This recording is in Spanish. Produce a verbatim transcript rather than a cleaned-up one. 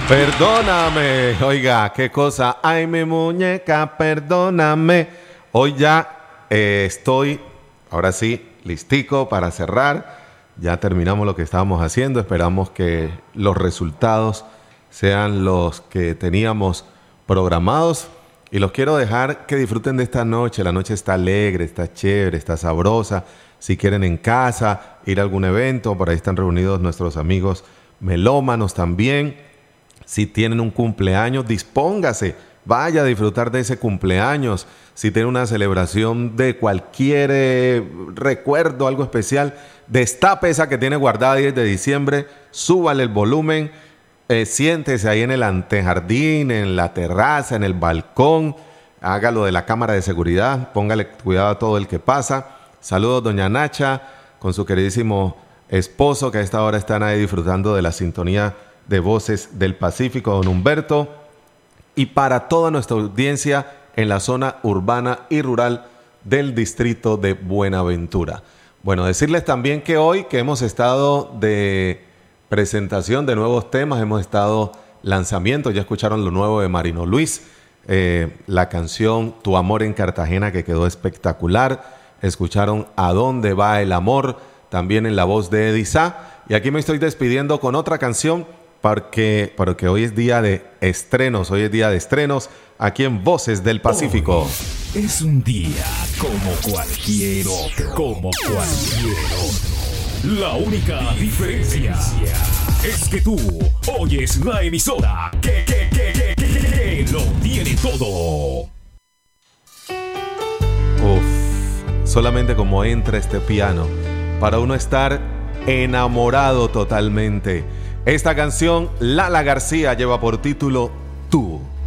Perdóname, oiga, qué cosa. Ay, mi muñeca, perdóname. Hoy ya eh, estoy, ahora sí, listico para cerrar. Ya terminamos lo que estábamos haciendo. Esperamos que los resultados sean los que teníamos programados. Y los quiero dejar que disfruten de esta noche. La noche está alegre, está chévere, está sabrosa. Si quieren en casa, ir a algún evento, por ahí están reunidos nuestros amigos melómanos también. Si tienen un cumpleaños, dispóngase, vaya a disfrutar de ese cumpleaños. Si tiene una celebración de cualquier eh, recuerdo, algo especial, destape esa que tiene guardada desde diciembre, súbale el volumen, eh, siéntese ahí en el antejardín, en la terraza, en el balcón, hágalo de la cámara de seguridad, póngale cuidado a todo el que pasa. Saludos, doña Nacha, con su queridísimo esposo, que a esta hora están ahí disfrutando de la sintonía de Voces del Pacífico, don Humberto, y para toda nuestra audiencia en la zona urbana y rural del distrito de Buenaventura. Bueno, decirles también que hoy que hemos estado de presentación de nuevos temas, hemos estado lanzamientos, ya escucharon lo nuevo de Marino Luis, eh, la canción Tu Amor en Cartagena, que quedó espectacular, escucharon A Dónde Va el Amor, también en la voz de Edizá, y aquí me estoy despidiendo con otra canción, Porque, porque hoy es día de estrenos, hoy es día de estrenos aquí en Voces del Pacífico. Hoy es un día como cualquier otro, como cualquier otro. La única diferencia es que tú oyes la emisora que, que, que, que, que, que lo tiene todo. Uf, solamente como entra este piano, para uno estar enamorado totalmente. Esta canción, Lala García, lleva por título Tú.